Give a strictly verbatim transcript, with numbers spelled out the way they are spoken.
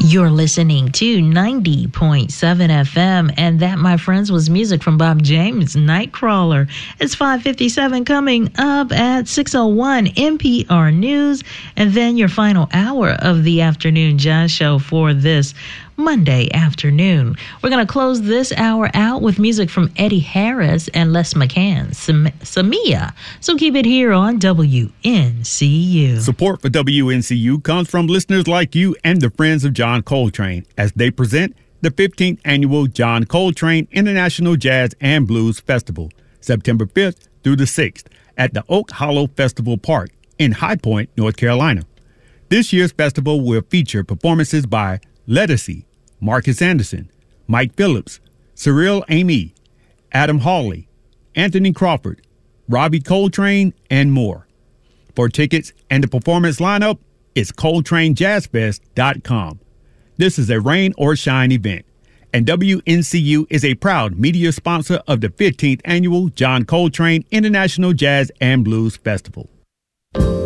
You're listening to ninety point seven F M, and that, my friends, was music from Bob James, Nightcrawler. It's five fifty-seven, coming up at six oh one N P R News, and then your final hour of the afternoon jazz show for this Monday afternoon. We're going to close this hour out with music from Eddie Harris and Les McCann, Sam- Samia. So keep it here on W N C U. Support for W N C U comes from listeners like you and the friends of John Coltrane as they present the fifteenth Annual John Coltrane International Jazz and Blues Festival, September fifth through the sixth, at the Oak Hollow Festival Park in High Point, North Carolina. This year's festival will feature performances by Ledisi, Marcus Anderson, Mike Phillips, Cyril Amy, Adam Hawley, Anthony Crawford, Robbie Coltrane, and more. For tickets and the performance lineup, it's coltrane jazz fest dot com. This is a rain or shine event, and W N C U is a proud media sponsor of the fifteenth Annual John Coltrane International Jazz and Blues Festival.